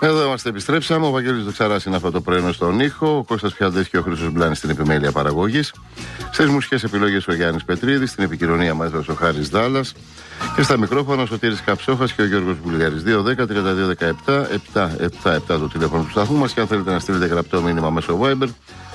Εδώ είμαστε, επιστρέψαμε. Ο Βαγγέλης Δοξαράς είναι αυτό το πρωινό στον ήχο. Ο Κώστας Πιαντές και ο Χρήστος Μπλάνης στην επιμέλεια παραγωγής. Στις μουσικές επιλογές ο Γιάννης Πετρίδης. Στην επικοινωνία μας ο Χάρης Δάλλας. Και στα μικρόφωνα ο Σωτήρης Καψόχας και ο Γιώργος Βουλγαρής. 210-3217-777 το τηλέφωνο του σταθμού μας. Και αν θέλετε να στείλετε γραπτό μήνυμα μέσω Viber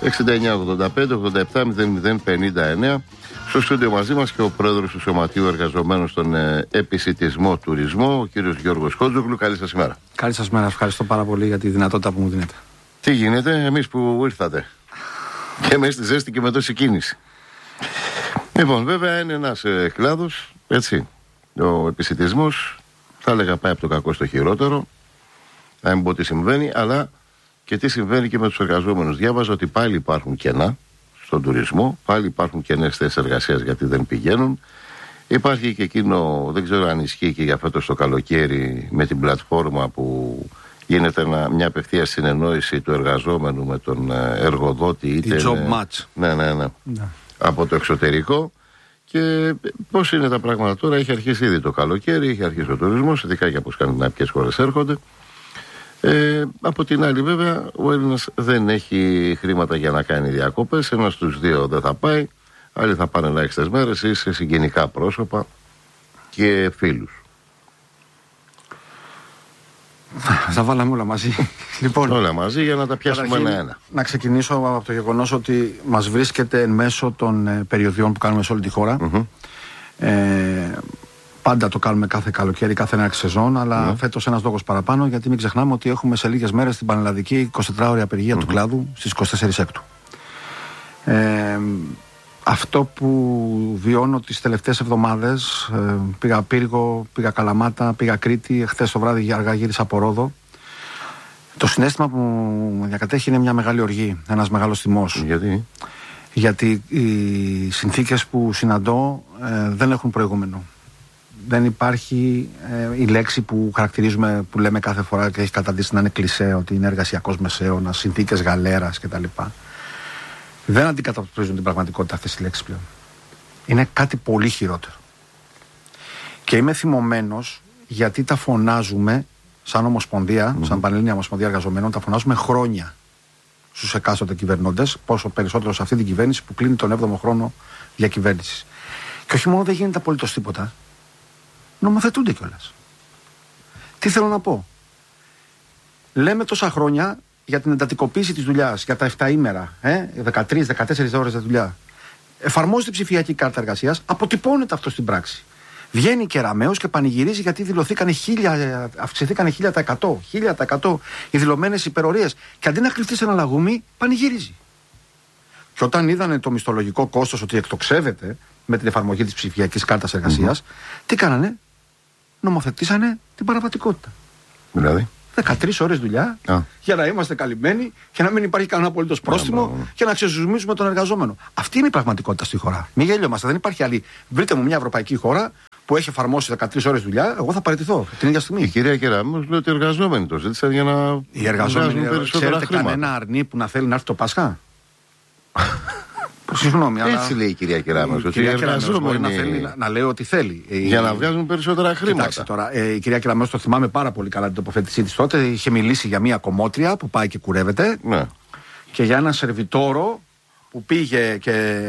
6985-87-0059. Στο στούντιο μαζί μας και ο πρόεδρος του Σωματείου Εργαζομένων στον Επισιτισμό Τουρισμό, ο κύριος Γιώργος Χόντζογλου. Καλή σας ημέρα. Καλή σας ημέρα. Ευχαριστώ πάρα πολύ για τη δυνατότητα που μου δίνετε. Τι γίνεται, εμείς που ήρθατε. Και μέσα στη ζέστη και με τόση κίνηση. Λοιπόν, βέβαια είναι ένας κλάδος, έτσι. Ο επισιτισμός, θα έλεγα, πάει από το κακό στο χειρότερο. Να μην πω τι συμβαίνει, αλλά και τι συμβαίνει και με τους εργαζόμενους. Διάβαζα ότι πάλι υπάρχουν κενά στον τουρισμό, πάλι υπάρχουν κενές θέσεις εργασίας γιατί δεν πηγαίνουν. Υπάρχει και εκείνο, δεν ξέρω αν ισχύει και για φέτος το καλοκαίρι, με την πλατφόρμα που γίνεται μια απευθείας συνεννόηση του εργαζόμενου με τον εργοδότη. Η job match. Ναι. Από το εξωτερικό. Και πώς είναι τα πράγματα τώρα, έχει αρχίσει ήδη το καλοκαίρι, έχει αρχίσει ο τουρισμός, ειδικά και από σκανδιναβικές χώρες έρχονται. Από την άλλη, βέβαια, ο Έλληνας δεν έχει χρήματα για να κάνει διακόπες. Ένας στους δύο δεν θα πάει. Άλλοι θα πάνε ελάχιστες μέρες ή σε συγγενικά πρόσωπα και φίλους. Θα βάλαμε όλα μαζί. Λοιπόν, όλα μαζί για να τα πιάσουμε ένα-ένα. Να ξεκινήσω από το γεγονός ότι μας βρίσκεται εν μέσω των περιοδιών που κάνουμε σε όλη τη χώρα. Πάντα το κάνουμε κάθε καλοκαίρι, κάθε ένα σεζόν, αλλά φέτος ένας λόγος παραπάνω, γιατί μην ξεχνάμε ότι έχουμε σε λίγες μέρες την πανελλαδική 24ωρη απεργία του κλάδου στις 24 Έκτου. Αυτό που βιώνω τις τελευταίες εβδομάδες, πήγα Πύργο, πήγα Καλαμάτα, πήγα Κρήτη, χθες το βράδυ αργά γύρισα από Ρόδο. Το συναίσθημα που μου διακατέχει είναι μια μεγάλη οργή, ένας μεγάλος θυμός. Γιατί οι συνθήκες που συναντώ δεν έχουν προηγούμενο. Δεν υπάρχει η λέξη που χαρακτηρίζουμε, που λέμε κάθε φορά και έχει καταντήσει να είναι κλισέ, ότι είναι εργασιακός μεσαίωνας, συνθήκες γαλέρας κτλ. Δεν αντικατοπτρίζουν την πραγματικότητα αυτές οι λέξεις πλέον. Είναι κάτι πολύ χειρότερο. Και είμαι θυμωμένος γιατί τα φωνάζουμε σαν Ομοσπονδία, σαν Πανελλήνια Ομοσπονδία Εργαζομένων, τα φωνάζουμε χρόνια στους εκάστοτε κυβερνώντες, πόσο περισσότερο σε αυτή την κυβέρνηση που κλείνει τον 7ο χρόνο διακυβέρνησης. Και όχι μόνο δεν γίνεται απολύτως τίποτα, νομοθετούνται κιόλας. Τι θέλω να πω. Λέμε τόσα χρόνια για την εντατικοποίηση της δουλειάς, για τα 7 ημέρα, 13-14 ώρες de δουλειά. Εφαρμόζεται η ψηφιακή κάρτα εργασίας, αποτυπώνεται αυτό στην πράξη. Βγαίνει Κεραμέως και πανηγυρίζει γιατί αυξηθήκανε 1000% οι δηλωμένες υπερορίες. Και αντί να κρυφτεί σε ένα λαγούμι, πανηγυρίζει. Και όταν είδανε το μισθολογικό κόστος ότι εκτοξεύεται με την εφαρμογή της ψηφιακής κάρτας εργασίας, τι κάνανε? Νομοθετήσανε την παραβατικότητα. Δηλαδή 13 ώρες δουλειά για να είμαστε καλυμμένοι και να μην υπάρχει κανένα απολύτως πρόστιμο και να ξεζουμίζουμε τον εργαζόμενο. Αυτή είναι η πραγματικότητα στη χώρα. Μην γελιόμαστε, δεν υπάρχει άλλη. Βρείτε μου μια ευρωπαϊκή χώρα που έχει εφαρμόσει 13 ώρες δουλειά, εγώ θα παραιτηθώ την ίδια στιγμή. Η κυρία Κεραμέως λέει ότι οι εργαζόμενοι το ζήτησαν για να. Οι εργαζόμενοι ξέρετε κανένα αρνή που να θέλει να έρθει το Πάσχα? Συγγνώμη, αλλά. Έτσι λέει η κυρία Κεραμέως. Η κυρία Κεραμέως μπορεί να θέλει να λέει ότι θέλει. Για να βγάζουν περισσότερα χρήματα. Κοιτάξτε τώρα, η κυρία Κεραμέως, το θυμάμαι πάρα πολύ καλά την τοποθέτησή της τότε. Είχε μιλήσει για μια κομμότρια που πάει και κουρεύεται. Ναι. Και για ένα σερβιτόρο που πήγε και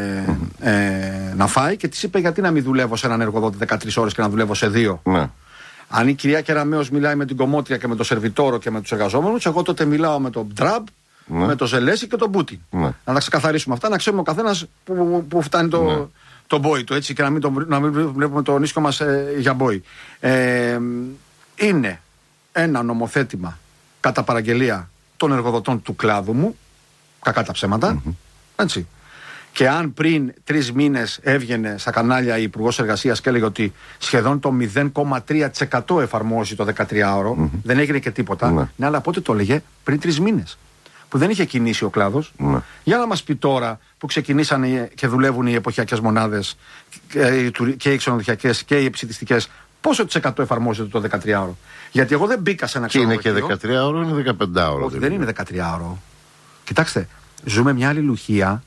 να φάει και της είπε: γιατί να μην δουλεύω σε έναν εργοδότη 13 ώρες και να δουλεύω σε 2. Ναι. Αν η κυρία Κεραμέως μιλάει με την κομμότρια και με τον σερβιτόρο και με τους εργαζόμενους, εγώ τότε μιλάω με τον Τραμπ. Ναι. Με το Ζελέσι και τον Πούτιν. Ναι. Να τα ξεκαθαρίσουμε αυτά, να ξέρουμε ο καθένας που φτάνει το μπόι του, έτσι, και να μην βλέπουμε το νίσκο μας για μπόι. Είναι ένα νομοθέτημα κατά παραγγελία των εργοδοτών του κλάδου μου, κακά τα ψέματα, έτσι. Και αν πριν 3 μήνες έβγαινε στα κανάλια η Υπουργός Εργασίας και έλεγε ότι σχεδόν το 0,3% εφαρμόζει το 13ωρο, δεν έγινε και τίποτα. Ναι, αλλά πότε το έλεγε? Πριν 3 μήνες. Που δεν είχε κινήσει ο κλάδος. Για να μας πει τώρα που ξεκινήσαν και δουλεύουν οι εποχιακές μονάδες και οι ξενοδοχειακές και οι επισιτιστικές, πόσο % εφαρμόζεται το 13ωρο? Γιατί εγώ δεν μπήκα σε ένα ξενοδοχείο. Είναι και 13ωρο, είναι 15ωρο. Όχι, δεν είναι 13ωρο. Κοιτάξτε, ζούμε μια αλληλουχία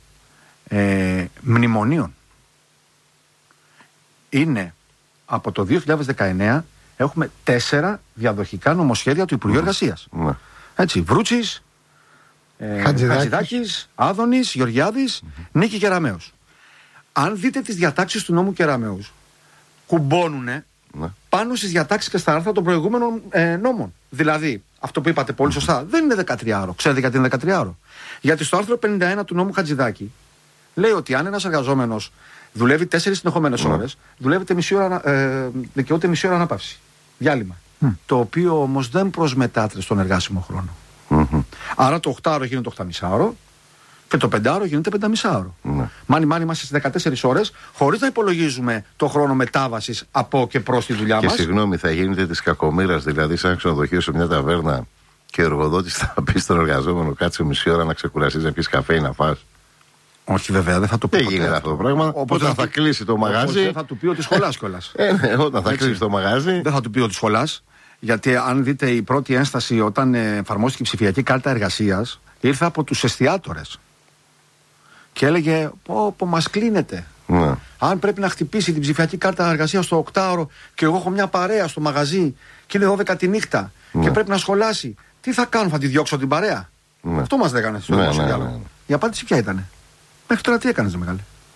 μνημονίων. Είναι από το 2019 έχουμε 4 διαδοχικά νομοσχέδια του Υπουργείου Εργασίας. Έτσι, Βρούτσης, Χατζηδάκης, Άδωνης, Γεωργιάδης, Νίκη Κεραμέως. Αν δείτε τις διατάξεις του νόμου Κεραμέως, κουμπώνουνε πάνω στις διατάξεις και στα άρθρα των προηγούμενων νόμων. Δηλαδή, αυτό που είπατε πολύ σωστά, δεν είναι 13ωρο. Ξέρετε γιατί είναι 13ωρο? Γιατί στο άρθρο 51 του νόμου Χατζηδάκη λέει ότι αν ένας εργαζόμενος δουλεύει 4 συνεχόμενες ώρες, δικαιούται μισή ώρα ανάπαυση. Διάλειμμα. Το οποίο όμως δεν προσμετάται στον εργάσιμο χρόνο. Άρα το 8ωρο γίνεται 8,5ωρο και το 5ωρο γίνεται 5,5ωρο. Μάνι είμαστε στις 14 ώρες, χωρίς να υπολογίζουμε το χρόνο μετάβασης από και προς τη δουλειά μας. Και συγγνώμη, θα γίνεται της κακομοίρας, δηλαδή σαν ξενοδοχείο σε μια ταβέρνα και ο εργοδότης θα πει στον εργαζόμενο κάτσε μισή ώρα να ξεκουραστείς, να πεις καφέ ή να φας? Όχι, βέβαια, δεν θα το πει. Δεν γίνεται αυτό το πράγμα. Όταν θα κλείσει το μαγάζι. Δεν θα του πει ότι σχολάς κιόλας. Όταν θα κλείσει το μαγάζι. Δεν θα του πει ότι σχολάς. Γιατί αν δείτε η πρώτη ένσταση όταν εφαρμόστηκε η ψηφιακή κάρτα εργασίας, ήρθε από τους εστιατόρες. Και έλεγε: Πω, μας κλείνετε. Αν πρέπει να χτυπήσει την ψηφιακή κάρτα εργασίας στο 8ωρο και εγώ έχω μια παρέα στο μαγαζί και είναι 12 τη νύχτα και πρέπει να σχολάσει, τι θα κάνω, θα τη διώξω την παρέα? Αυτό μας λέγανε στο δημόσιο διάλογο. Η απάντηση ποια ήτανε? Μέχρι τώρα τι έκανες, μεγάλη?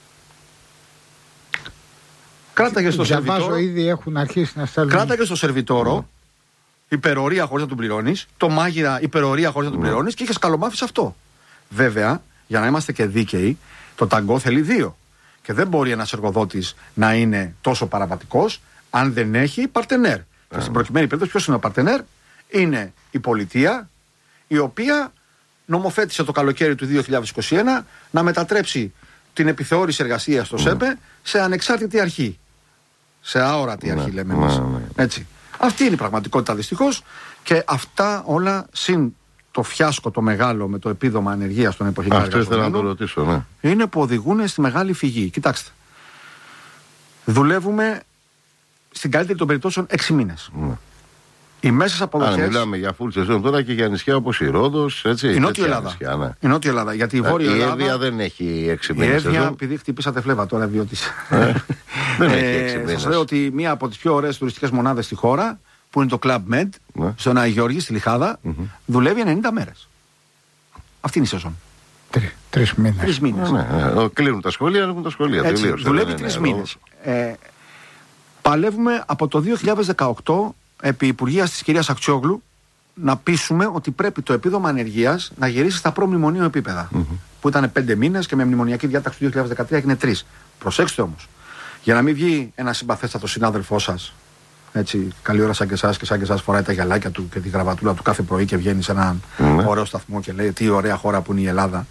Κράταγε στο σερβιτόρο. Ήδη έχουν αρχίσει να στέλνουν. Κράταγε στο σερβιτόρο υπερορία χωρίς να τον πληρώνεις, το μάγειρα υπερορία χωρίς να τον πληρώνεις και είχες καλομάθει σε αυτό. Βέβαια, για να είμαστε και δίκαιοι, το ταγκό θέλει 2. Και δεν μπορεί ένας εργοδότης να είναι τόσο παραβατικός αν δεν έχει παρτενέρ. Και στην προκειμένη περίπτωση, ποιος είναι ο παρτενέρ? Είναι η πολιτεία, η οποία νομοθέτησε το καλοκαίρι του 2021 να μετατρέψει την επιθεώρηση εργασίας στο ΣΕΠΕ σε ανεξάρτητη αρχή. Σε αόρατη αρχή, λέμε εμείς. Έτσι. Αυτή είναι η πραγματικότητα, δυστυχώς, και αυτά όλα συν το φιάσκο το μεγάλο με το επίδομα ανεργίας των εποχικών εργαζομένων. Αυτό ήθελα να το ρωτήσω, είναι που οδηγούν στη μεγάλη φυγή. Κοιτάξτε. Δουλεύουμε στην καλύτερη των περιπτώσεων 6 μήνες. Οι μέσες αποδοχές. Μιλάμε για full season τώρα και για νησιά όπως η Ρόδος, έτσι. Η Νότια Ελλάδα. Η Νότια Ελλάδα. Γιατί η Βόρεια Ελλάδα. Η Εύβοια δεν έχει 6 μήνες. Η Εύβοια, επειδή χτυπήσατε φλέβα τώρα, διότι. Δεν έχει 6 μήνες. Σας λέω ότι μία από τις πιο ωραίες τουριστικές μονάδες στη χώρα, που είναι το Club Med, στον Αγιώργη, στη Λιχάδα, δουλεύει 90 μέρες. Αυτή είναι η σεζόν. 3 μήνες. Κλείνουν τα σχολεία, ανοίγουν τα σχολεία. Δουλεύει 3 μήνες. Παλεύουμε από το 2018 επί υπουργείας της κυρίας Αξιόγλου να πείσουμε ότι πρέπει το επίδομα ανεργίας να γυρίσει στα προμνημονίου επίπεδα. Που ήταν 5 μήνες και με μνημονιακή διάταξη του 2013 έγινε 3. Προσέξτε όμως, για να μην βγει ένα συμπαθέστατο συνάδελφό σας, έτσι, καλή ώρα σαν και εσάς φοράει τα γυαλάκια του και τη γραβατούλα του κάθε πρωί και βγαίνει σε έναν ωραίο σταθμό και λέει τι ωραία χώρα που είναι η Ελλάδα.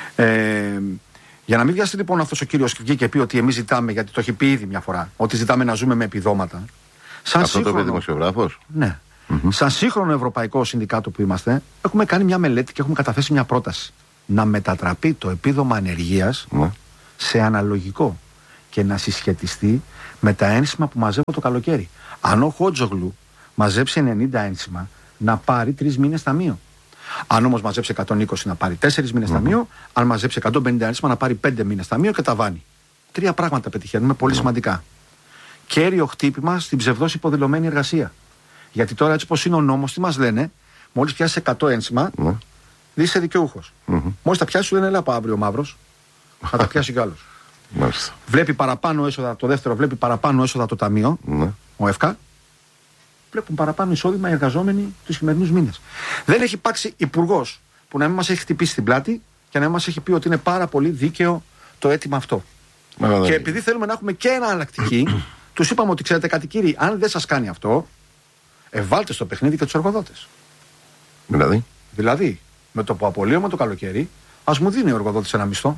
Για να μην βιαστεί λοιπόν αυτός ο κύριος και βγει και πει ότι εμείς ζητάμε, γιατί το έχει πει ήδη μια φορά, ότι ζητάμε να ζούμε με επιδόματα. Αυτό το είπε δημοσιογράφος. Ναι. Σαν σύγχρονο ευρωπαϊκό συνδικάτο που είμαστε, έχουμε κάνει μια μελέτη και έχουμε καταθέσει μια πρόταση. Να μετατραπεί το επίδομα ανεργίας σε αναλογικό και να συσχετιστεί με τα ένσημα που μαζεύω το καλοκαίρι. Αν ο Χότζογλου μαζέψει 90 ένσημα, να πάρει 3 μήνες ταμείο. Αν όμως μαζέψει 120, να πάρει 4 μήνες ταμείο. Αν μαζέψει 150 ένσημα, να πάρει 5 μήνες ταμείο και ταβάνι. 3 πράγματα πετυχαίνουμε πολύ σημαντικά. Κέριο χτύπημα στην ψευδώς υποδηλωμένη εργασία. Γιατί τώρα, έτσι πως είναι ο νόμος, τι μας λένε, μόλις πιάσεις 100 ένσημα, είσαι δικαιούχος. Μόλις τα πιάσεις, σου λένε, έλα από αύριο μαύρος, θα τα πιάσει κι άλλος. Βλέπει παραπάνω έσοδα, το δεύτερο βλέπει παραπάνω έσοδα το ταμείο, ο ΕΦΚΑ. Βλέπουν παραπάνω εισόδημα οι εργαζόμενοι τους σημερινούς μήνες. Δεν έχει υπάρξει υπουργός που να μην μας έχει χτυπήσει την πλάτη και να μην μας έχει πει ότι είναι πάρα πολύ δίκαιο το αίτημα αυτό. Και επειδή θέλουμε να έχουμε και ένα εναλλακτική, τους είπαμε ότι ξέρετε κάτι, κύριοι, αν δεν σας κάνει αυτό, βάλτε στο παιχνίδι και τους εργοδότες. Δηλαδή, με το που απολύουμε το καλοκαίρι, ας μου δίνει ο εργοδότης ένα μισθό.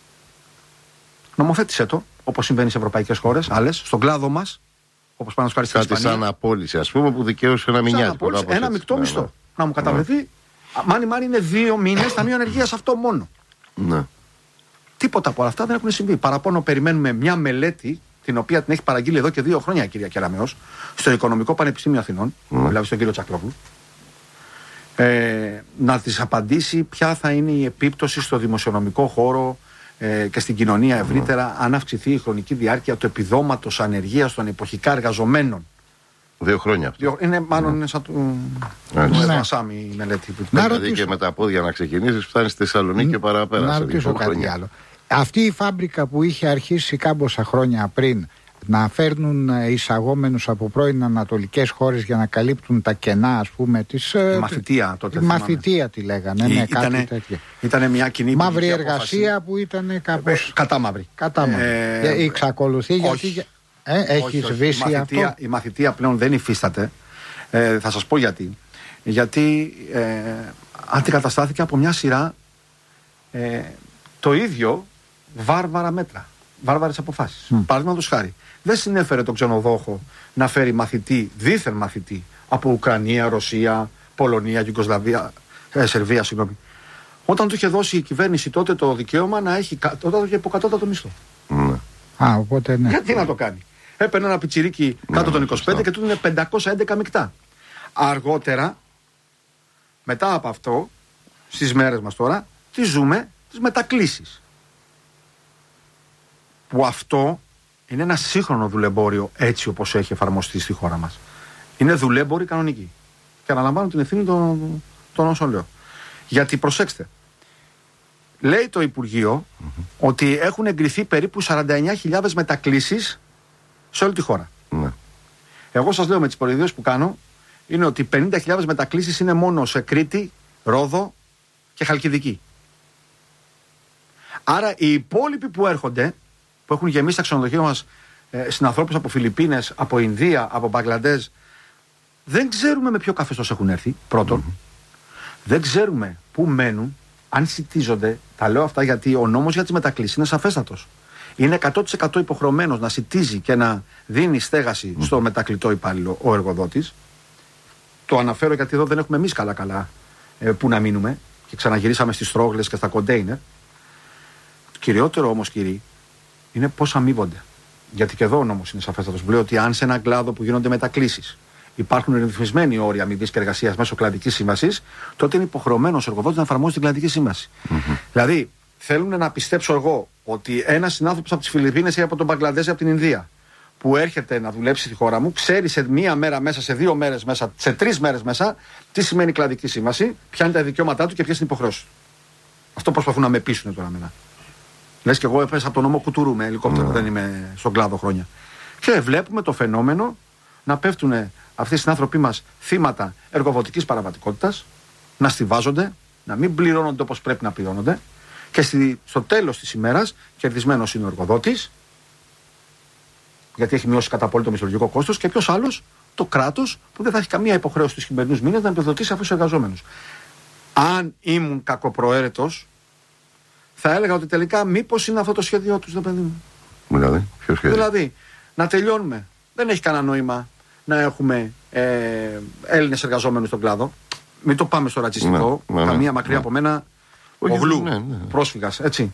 Νομοθέτησε το, όπως συμβαίνει σε ευρωπαϊκές χώρες, άλλες, στον κλάδο μας, όπως πάνε να σου κάνει κάτι σαν απόλυση, ας πούμε, που δικαίωσε να μην νοιάζει. Ένα μεικτό μισθό. Να μου καταβληθεί. Μάνι είναι 2 μήνες ταμείο ανεργίας αυτό μόνο. Τίποτα από όλα αυτά δεν έχουν συμβεί. Παραπάνω περιμένουμε μια μελέτη, την οποία την έχει παραγγείλει εδώ και 2 χρόνια η κυρία Κεραμέως, στο Οικονομικό Πανεπιστήμιο Αθηνών, δηλαδή στον κύριο Τσακλόγλου, να της απαντήσει ποια θα είναι η επίπτωση στο δημοσιονομικό χώρο και στην κοινωνία ευρύτερα, αν αυξηθεί η χρονική διάρκεια του επιδόματος ανεργίας των εποχικά εργαζομένων. 2 χρόνια αυτό. Είναι μάλλον είναι σαν του Ασάμι η μελέτη που δηλαδή και με τα πόδια να ξεκινήσεις, φτάνεις στη Θεσσαλονίκη και παραπέρα. Να ρωτήσω κάτι άλλο. Αυτή η φάμπρικα που είχε αρχίσει κάμποσα χρόνια πριν να φέρνουν εισαγόμενους από πρώην ανατολικές χώρες για να καλύπτουν τα κενά, ας πούμε, της... Μαθητεία τότε. Μαθητεία τη λέγανε, ναι, κάτι τέτοιο. Ήταν μια κοινή μαύρη εργασία που ήταν κάπως... Κατά μαύρη. Εξακολουθεί γιατί... έχει σβήσει αυτό. Η μαθητεία πλέον δεν υφίσταται. Θα σας πω γιατί. Γιατί αντικαταστάθηκε από μια σειρά το ίδιο βάρβαρα μέτρα. Βάρβαρες αποφάσεις. Παραδείγματος χάρη, δεν συνέφερε τον ξενοδόχο να φέρει μαθητή, δίθεν μαθητή, από Ουκρανία, Ρωσία, Πολωνία, Γιουγκοσλαβία, Σερβία, συγγνώμη. Όταν του είχε δώσει η κυβέρνηση τότε το δικαίωμα να έχει, όταν το είχε υποκατώτατο μισθό. Οπότε ναι. Γιατί να το κάνει. Έπαιρνε ένα πιτσιρίκι κάτω των 25 και του είναι 511 μεικτά. Αργότερα, μετά από αυτό, στις μέρες μας τώρα, τι ζούμε, τις μετακλήσεις. Που αυτό είναι ένα σύγχρονο δουλεμπόριο έτσι όπως έχει εφαρμοστεί στη χώρα μας. Είναι δουλέμποροι κανονικοί. Και αναλαμβάνω την ευθύνη των όσων λέω. Γιατί προσέξτε, λέει το Υπουργείο ότι έχουν εγκριθεί περίπου 49.000 μετακλήσεις σε όλη τη χώρα. Εγώ σας λέω με τις προειδείες που κάνω είναι ότι 50.000 μετακλήσεις είναι μόνο σε Κρήτη, Ρόδο και Χαλκιδική. Άρα οι υπόλοιποι που έρχονται, που έχουν γεμίσει τα ξενοδοχεία μας συνανθρώπους από Φιλιππίνες, από Ινδία, από Μπαγκλαντές, δεν ξέρουμε με ποιο καθεστώς έχουν έρθει, πρώτον. Δεν ξέρουμε πού μένουν, αν σιτίζονται. Τα λέω αυτά γιατί ο νόμος για τις μετακλήσεις είναι σαφέστατος. Είναι 100% υποχρεωμένος να σιτίζει και να δίνει στέγαση στο μετακλητό υπάλληλο ο εργοδότης. Το αναφέρω γιατί εδώ δεν έχουμε εμείς καλά που να μείνουμε και ξαναγυρίσαμε στις τρόγλες και στα κοντέινερ. Κυριότερο όμως, κύριοι, είναι πώς αμείβονται. Γιατί και εδώ ο νόμος είναι σαφέστατος. Λέει ότι αν σε έναν κλάδο που γίνονται μετακλήσεις υπάρχουν ρυθμισμένοι όροι αμοιβής και εργασίας μέσω κλαδικής σύμβασης, τότε είναι υποχρεωμένος ο εργοδότης να εφαρμόζει την κλαδική σύμβαση. Δηλαδή, θέλουν να πιστέψω εγώ ότι ένας συνάνθρωπος από τις Φιλιππίνες ή από τον Μπαγκλαντές ή από την Ινδία που έρχεται να δουλέψει στη χώρα μου, ξέρει σε μία μέρα μέσα, σε 2 μέρες μέσα, σε 3 μέρες μέσα, τι σημαίνει κλαδική σύμβαση, ποια είναι τα δικαιώματά του και ποιες είναι οι υποχρεώσεις. Αυτό προσπαθούν να με πείσουν τώρα εμένα. Λες και εγώ έπεσα από τον νόμο Κουτουρού με ελικόπτερο, δεν είμαι στον κλάδο χρόνια. Και βλέπουμε το φαινόμενο να πέφτουν αυτοί οι συνάνθρωποι μας θύματα εργοδοτικής παραβατικότητας, να στιβάζονται, να μην πληρώνονται όπως πρέπει να πληρώνονται και στο τέλος της ημέρας κερδισμένος είναι ο εργοδότης, γιατί έχει μειώσει κατά πολύ το μισθολογικό κόστος, και ποιος άλλος, το κράτος, που δεν θα έχει καμία υποχρέωση τους χειμερινούς μήνες να επιδοτήσει αυτούς τους εργαζόμενους. Αν ήμουν κακοπροαίρετος, θα έλεγα ότι τελικά μήπως είναι αυτό το σχέδιό τους, παιδί μου. Δηλαδή, ποιο σχέδιο? Δηλαδή, να τελειώνουμε. Δεν έχει κανένα νόημα να έχουμε Έλληνες εργαζόμενους στον κλάδο. Μην το πάμε στο ρατσιστικό. Καμία μακριά από μένα. Ο Γλου, πρόσφυγας, έτσι.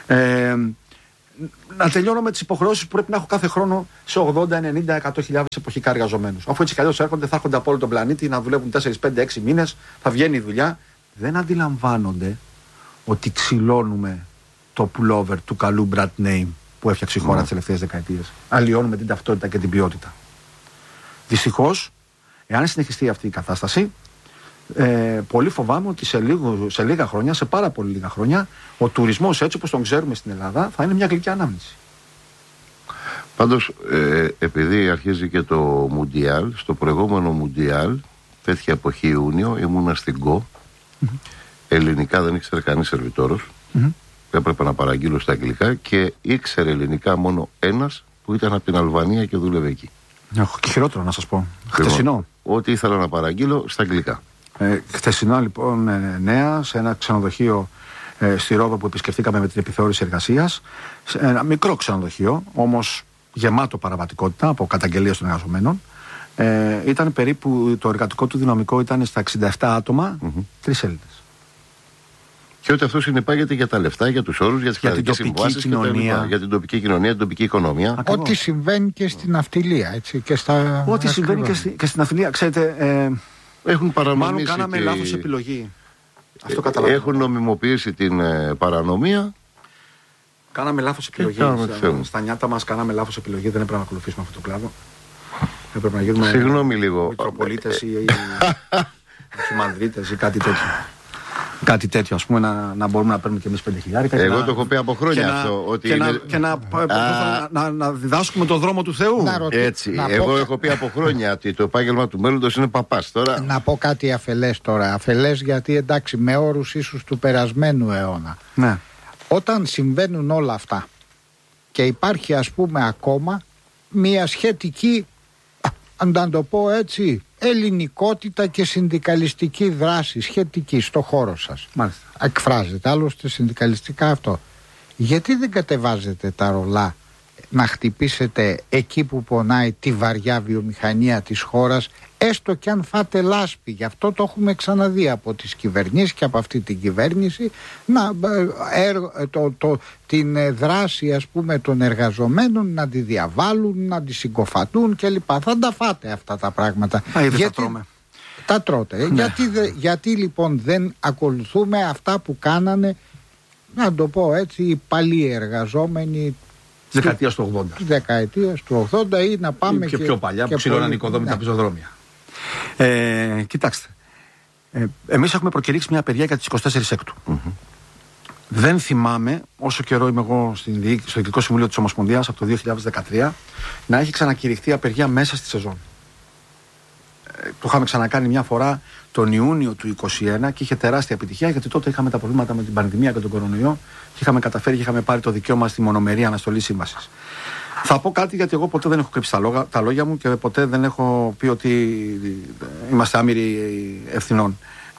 Να τελειώνω με τις υποχρεώσεις που πρέπει να έχω κάθε χρόνο σε 80, 90, 100.000 εποχικά εργαζομένους. Αφού έτσι κι αλλιώς έρχονται, θα έρχονται από όλο τον πλανήτη να δουλεύουν 4, 5, 6 μήνες, θα βγαίνει η δουλειά. Δεν αντιλαμβάνονται ότι ξυλώνουμε το pullover του καλού brand name που έφτιαξε η χώρα τις τελευταίες δεκαετίες. Αλλοιώνουμε την ταυτότητα και την ποιότητα. Δυστυχώς, εάν συνεχιστεί αυτή η κατάσταση, πολύ φοβάμαι ότι σε λίγα χρόνια, σε πάρα πολύ λίγα χρόνια, ο τουρισμός έτσι όπως τον ξέρουμε στην Ελλάδα θα είναι μια γλυκιά ανάμνηση. Πάντως, επειδή αρχίζει και το Μουντιάλ, στο προηγούμενο Μουντιάλ, τέτοια εποχή Ιούνιο, ήμουνα στην ΚΟ. Ελληνικά δεν ήξερε κανείς σερβιτόρος. Έπρεπε να παραγγείλω στα αγγλικά και ήξερε ελληνικά μόνο ένας που ήταν από την Αλβανία και δούλευε εκεί. Και χειρότερο να σας πω. Χτεσινό. Ό,τι ήθελα να παραγγείλω στα αγγλικά. Χτεσινό λοιπόν νέα σε ένα ξενοδοχείο στη Ρόδο που επισκεφτήκαμε με την επιθεώρηση εργασίας. Ένα μικρό ξενοδοχείο, όμως γεμάτο παραβατικότητα από καταγγελίες των εργαζομένων. Ήταν περίπου, το εργατικό του δυναμικό ήταν στα 67 άτομα, 3 Έλληνες. Και ότι αυτό συνεπάγεται για τα λεφτά, για τους όρους, για τις κρατικές συμβάσεις, για την τοπική κοινωνία, την τοπική οικονομία. Ακριβώς. Ό,τι συμβαίνει και στην ναυτιλία, έτσι. Και στα... Ό,τι συμβαίνει και στην ναυτιλία. Ξέρετε, έχουν παρανομήσει. Μάλλον κάναμε λάθος επιλογή. Αυτό καταλαβαίνω. Έχουν νομιμοποιήσει την παρανομία. Κάναμε λάθος επιλογή. Στα νιάτα μας κάναμε λάθος επιλογή. Δεν έπρεπε να ακολουθήσουμε αυτό το κλάδο. Έπρεπε να γίνουμε. Συγγνώμη λίγο. Μητροπολίτες ή Χιμανδρίτες ή κάτι τέτοιο. Κάτι τέτοιο, ας πούμε, να μπορούμε να παίρνουμε και εμείς 5.000. Εγώ το έχω πει από χρόνια αυτό. Και να διδάσκουμε τον δρόμο του Θεού. Έτσι. Εγώ έχω πει από χρόνια ότι το επάγγελμα του μέλλοντος είναι παπάς. Τώρα... Να πω κάτι αφελές τώρα. Αφελές γιατί εντάξει, με όρους ίσως του περασμένου αιώνα. Ναι. Όταν συμβαίνουν όλα αυτά και υπάρχει, ας πούμε, ακόμα μια σχετική, αν το πω έτσι, ελληνικότητα και συνδικαλιστική δράση σχετική στο χώρο σας. Μάλιστα. Εκφράζεται άλλωστε συνδικαλιστικά αυτό. Γιατί δεν κατεβάζετε τα ρολά να χτυπήσετε εκεί που πονάει τη βαριά βιομηχανία της χώρας, έστω και αν φάτε λάσπη? Γι' αυτό το έχουμε ξαναδεί από τις κυβερνήσεις και από αυτή την κυβέρνηση, την δράση, ας πούμε, των εργαζομένων να τη διαβάλουν, να τη συγκοφατούν κλπ. Θα τα φάτε αυτά τα πράγματα. Τα τρώτε. Ναι. Γιατί λοιπόν δεν ακολουθούμε αυτά που κάνανε, να το πω έτσι, οι παλιοί εργαζόμενοι της δεκαετίας του 80. Της δεκαετίας του 80 ή να πάμε και πιο παλιά που ξυλώναν οικοδόμητα πεζοδρόμια. Κοιτάξτε, εμείς έχουμε προκηρύξει μια απεργία για τις 24 Έκτου. Δεν θυμάμαι, όσο καιρό είμαι εγώ στο Διοικητικό Συμβούλιο της Ομοσπονδίας, από το 2013, να έχει ξανακηρυχθεί απεργία μέσα στη σεζόν. Το είχαμε ξανακάνει μια φορά τον Ιούνιο του 2021 και είχε τεράστια επιτυχία, γιατί τότε είχαμε τα προβλήματα με την πανδημία και τον κορονοϊό και είχαμε καταφέρει και είχαμε πάρει το δικαίωμα στη μονομερή αναστολή σύμβασης. Θα πω κάτι, γιατί εγώ ποτέ δεν έχω κρύψει τα λόγια μου και ποτέ δεν έχω πει ότι είμαστε άμυροι ευθυνών.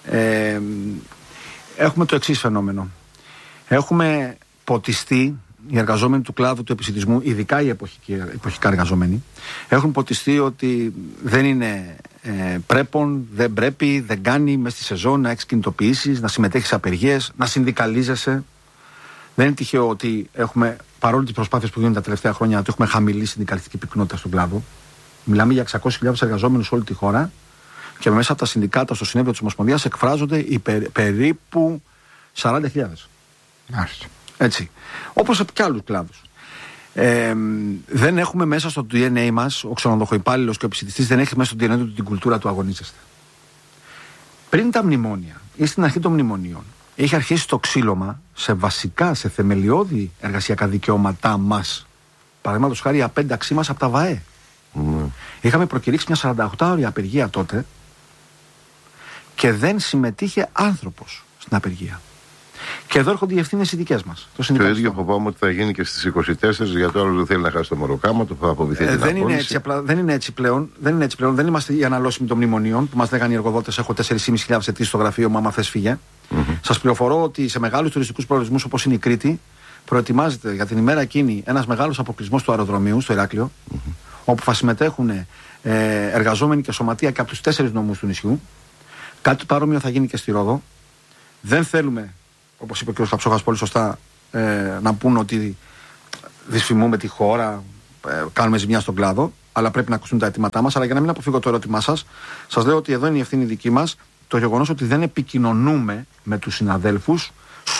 Έχουμε το εξής φαινόμενο. Έχουμε ποτιστεί οι εργαζόμενοι του κλάδου του επισιτισμού, ειδικά οι εποχικά εργαζόμενοι, έχουν ποτιστεί ότι δεν είναι πρέπον, δεν πρέπει, δεν κάνει μες στη σεζόν να έχεις κινητοποιήσεις, να συμμετέχεις σε απεργίες, να συνδικαλίζεσαι. Δεν είναι τυχαίο ότι έχουμε, παρόλο τις προσπάθειες που γίνονται τα τελευταία χρόνια, ότι έχουμε χαμηλή συνδικαλιστική πυκνότητα στον κλάδο. Μιλάμε για 600.000 εργαζόμενους σε όλη τη χώρα και μέσα από τα συνδικάτα στο συνέδριο της Ομοσπονδίας εκφράζονται περίπου 40.000. Έτσι. Όπως από και άλλους κλάδους. Δεν έχουμε μέσα στο DNA μας, ο ξενοδοχοϊπάλληλος και ο επισιτιστής δεν έχει μέσα στο DNA του την κουλτούρα του αγωνίζεστε. Πριν τα μνημόνια ή στην αρχή των μνημονίων, έχει αρχίσει το ξύλωμα σε θεμελιώδη εργασιακά δικαιώματά μας. Παραδείγματος χάρη η απένταξή μας από τα ΒΑΕ. Είχαμε προκηρύξει μια 48ωρη απεργία τότε και δεν συμμετείχε άνθρωπος στην απεργία. Και εδώ έρχονται οι ευθύνες οι δικές μας. Το ίδιο φοβάμαι ότι θα γίνει και στις 24, γιατί ο άλλος δεν θέλει να χάσει το μωροκάμα, το θα αποβηθεί την απόλυση. Δεν είναι έτσι πλέον. Δεν είμαστε οι αναλώσιμοι των μνημονίων που μας λέγανε οι εργοδότες: έχω 4.500 αιτήσεις στο γραφείο μου, άμα θες φύγε. Σας πληροφορώ ότι σε μεγάλους τουριστικούς προορισμούς όπως είναι η Κρήτη, προετοιμάζεται για την ημέρα εκείνη ένας μεγάλος αποκλεισμός του αεροδρομίου στο Ηράκλειο, όπου θα συμμετέχουν εργαζόμενοι και σωματεία και από τους 4 νομούς του νησιού. Κάτι παρόμοιο θα γίνει και στη Ρόδο. Δεν θέλουμε, όπως είπε ο κ. Καψόχας πολύ σωστά, να πούν ότι δυσφημούμε τη χώρα, κάνουμε ζημιά στον κλάδο, αλλά πρέπει να ακουστούν τα αιτήματά μας. Αλλά για να μην αποφύγω το ερώτημά σας, σας λέω ότι εδώ είναι η ευθύνη δική μας, το γεγονός ότι δεν επικοινωνούμε με τους συναδέλφους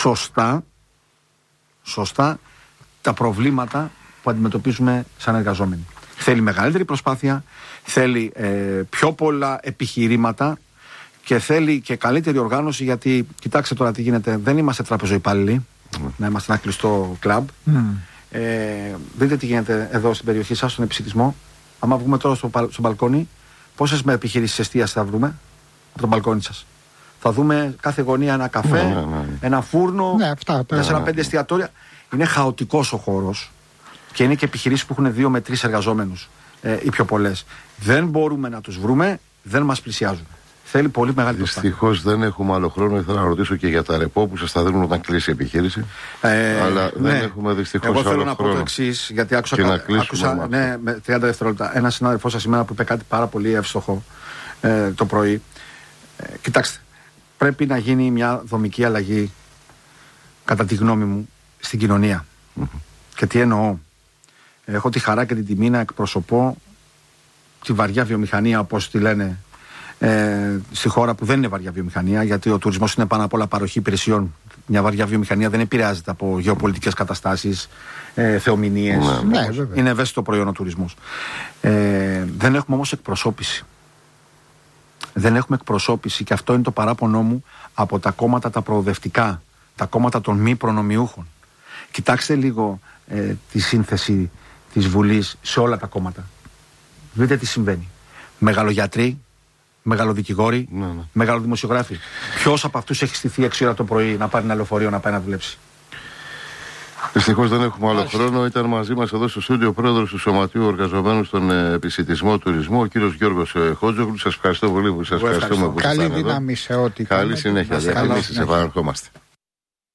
σωστά τα προβλήματα που αντιμετωπίζουμε σαν εργαζόμενοι. Θέλει μεγαλύτερη προσπάθεια, θέλει πιο πολλά επιχειρήματα και θέλει και καλύτερη οργάνωση, γιατί κοιτάξτε τώρα τι γίνεται. Δεν είμαστε τραπεζοϊπάλληλοι, να είμαστε ένα κλειστό κλαμπ. Δείτε τι γίνεται εδώ στην περιοχή σας, στον επισιτισμό. Άμα βγούμε τώρα στο μπαλκόνι, πόσες με επιχειρήσεις εστίασης θα βρούμε από το μπαλκόνι σας? Θα δούμε κάθε γωνία ένα καφέ, ένα φούρνο, 4-5 εστιατόρια. Είναι χαοτικός ο χώρος και είναι και επιχειρήσεις που έχουν 2 με 3 εργαζόμενους ή πιο πολλές. Δεν μπορούμε να τους βρούμε, δεν μας πλησιάζουν. Θέλει πολύ μεγάλη προσπάθεια. Δυστυχώς δεν έχουμε άλλο χρόνο. Ήθελα να ρωτήσω και για τα ρεπό που σας θα δίνουν όταν κλείσει η επιχείρηση. Αλλά δεν έχουμε δυστυχώς άλλο χρόνο. Εγώ θέλω να πω το εξής, γιατί άκουσα με 30 δευτερόλεπτα ένα συνάδελφό σας σήμερα που είπε κάτι πάρα πολύ εύστοχο το πρωί. Κοιτάξτε, πρέπει να γίνει μια δομική αλλαγή, κατά τη γνώμη μου, στην κοινωνία. Και τι εννοώ? Έχω τη χαρά και την τιμή να εκπροσωπώ τη βαριά βιομηχανία, όπως τη λένε στη χώρα που δεν είναι βαριά βιομηχανία, γιατί ο τουρισμός είναι πάνω απ' όλα παροχή υπηρεσιών. Μια βαριά βιομηχανία δεν επηρεάζεται από γεωπολιτικές καταστάσεις, θεομηνίες. Είναι ευαίσθητο προϊόν ο τουρισμός. Δεν έχουμε όμως εκπροσώπηση. Δεν έχουμε εκπροσώπηση και αυτό είναι το παράπονό μου από τα κόμματα τα προοδευτικά, τα κόμματα των μη προνομιούχων. Κοιτάξτε λίγο τη σύνθεση της Βουλής σε όλα τα κόμματα. Δείτε τι συμβαίνει. Μεγαλογιατροί, μεγαλοδικηγόροι, μεγαλοδημοσιογράφοι. Ποιος από αυτούς έχει στηθεί 6 ώρα το πρωί να πάρει ένα λεωφορείο να πάει να δουλέψει? Δυστυχώς δεν έχουμε άλλο χρόνο. Ήταν μαζί μας εδώ στο στούντιο ο πρόεδρος του Σωματείου Εργαζομένων στον Επισιτισμό Τουρισμού, ο κύριος Γιώργος Χότζογλου. Σας ευχαριστώ πολύ που σας ευχαριστούμε που ήσασταν εδώ. Καλή δύναμη σε ό,τι Καλή συνέχεια. Εμείς σας επαναρχόμαστε.